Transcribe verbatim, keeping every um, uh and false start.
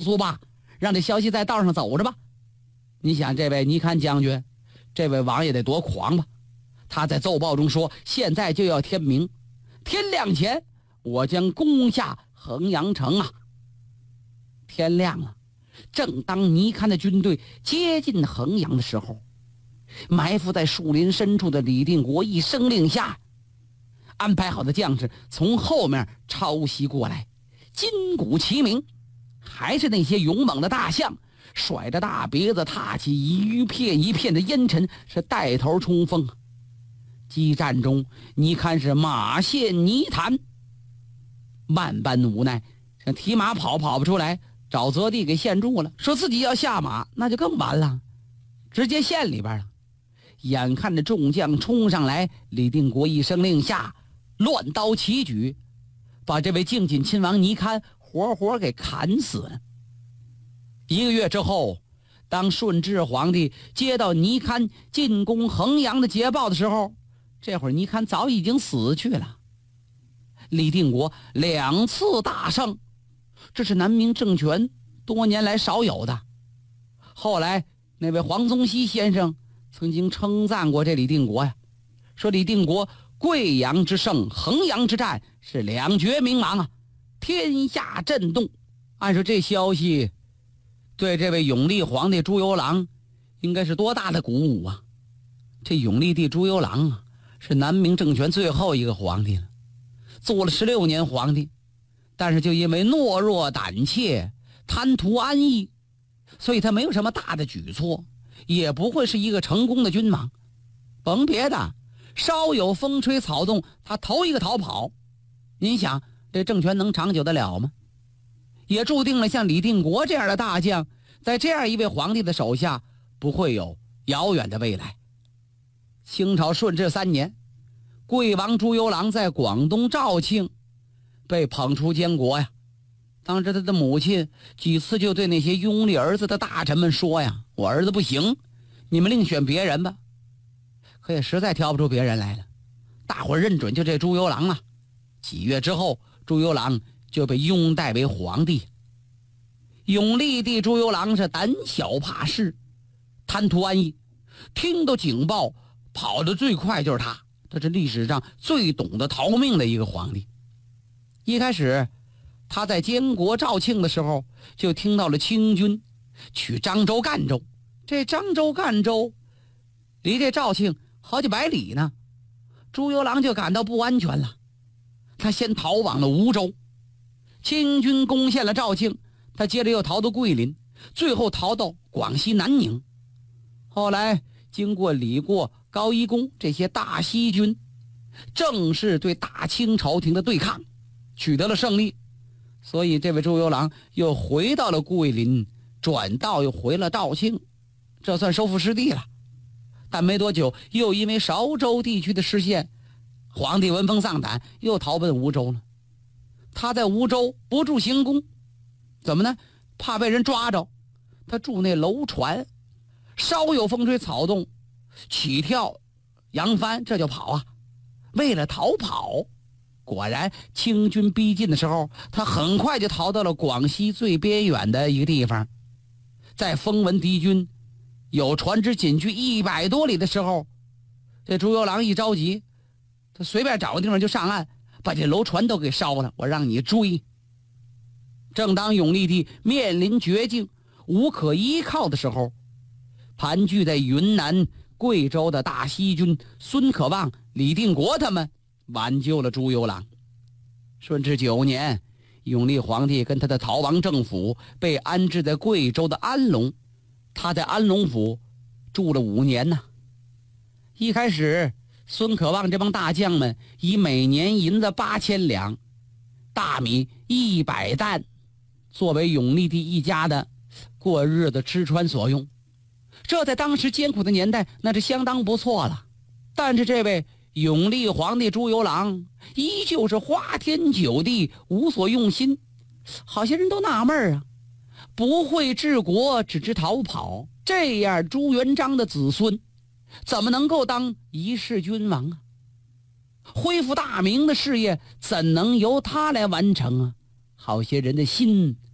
速吧，让这消息在道上走着吧。你想这位尼堪将军，这位王爷得多狂吧？他在奏报中说，现在就要天明，天亮前我将攻下衡阳城啊。天亮了，正当尼堪的军队接近衡阳的时候，埋伏在树林深处的李定国一声令下，安排好的将士从后面抄袭过来，金鼓齐鸣，还是那些勇猛的大象，甩着大鼻子踏起一片一片的烟尘，是带头冲锋。激战中，尼堪是马陷泥潭，万般无奈，想提马跑跑不出来，沼泽地给陷住了，说自己要下马，那就更完了，直接陷里边了。眼看着众将冲上来，李定国一声令下，乱刀齐举，把这位靖锦亲王尼堪活活给砍死了。一个月之后，当顺治皇帝接到尼堪进攻衡阳的捷报的时候，这会儿尼堪早已经死去了。李定国两次大胜，这是南明政权多年来少有的。后来那位黄宗羲先生曾经称赞过这李定国呀，说李定国贵阳之胜，衡阳之战是两绝明亡啊，天下震动。按说这消息对这位永历皇帝朱由榔应该是多大的鼓舞啊！这永历帝朱由榔啊，是南明政权最后一个皇帝了，做了十六年皇帝，但是就因为懦弱胆怯，贪图安逸，所以他没有什么大的举措，也不会是一个成功的君王。甭别的，稍有风吹草动，他头一个逃跑。您想这政权能长久得了吗？也注定了像李定国这样的大将，在这样一位皇帝的手下不会有遥远的未来。清朝顺治三年，贵王朱由榔在广东肇庆被捧出监国呀。当时他的母亲几次就对那些拥立儿子的大臣们说呀，我儿子不行，你们另选别人吧。可也实在挑不出别人来了，大伙儿认准就这朱由榔了。几月之后，朱由榔就被拥戴为皇帝。永历帝朱由榔是胆小怕事，贪图安逸，听到警报跑得最快就是他，他是历史上最懂得逃命的一个皇帝。一开始他在监国肇庆的时候，就听到了清军取漳州赣州，这漳州赣州离这肇庆好几百里呢，朱由榔就感到不安全了。他先逃往了梧州，清军攻陷了肇庆，他接着又逃到桂林，最后逃到广西南宁。后来经过李过、高一公这些大西军，正式对大清朝廷的对抗取得了胜利，所以这位朱由榔又回到了桂林，转道又回了肇庆，这算收复失地了。但没多久，又因为韶州地区的失陷，皇帝闻风丧胆，又逃奔梧州了。他在梧州不住行宫，怎么呢？怕被人抓着，他住那楼船，稍有风吹草动，起跳扬帆，这就跑啊。为了逃跑，果然清军逼近的时候，他很快就逃到了广西最边远的一个地方。在风闻敌军有船只仅距一百多里的时候，这朱由榔一着急，他随便找个地方就上岸，把这楼船都给烧了，我让你追。正当永历帝面临绝境，无可依靠的时候，盘踞在云南、贵州的大西军孙可望、李定国他们挽救了朱由榔。顺治九年，永历皇帝跟他的逃亡政府被安置在贵州的安龙，他在安龙府住了五年呢。一开始孙可望这帮大将们以每年银子八千两、大米一百担作为永历帝一家的过日子吃穿所用，这在当时艰苦的年代那是相当不错了。但是这位永历皇帝朱由榔依旧是花天酒地，无所用心。好些人都纳闷啊，不会治国，只知逃跑，这样朱元璋的子孙怎么能够当一世君王啊？恢复大明的事业怎能由他来完成啊？好些人的心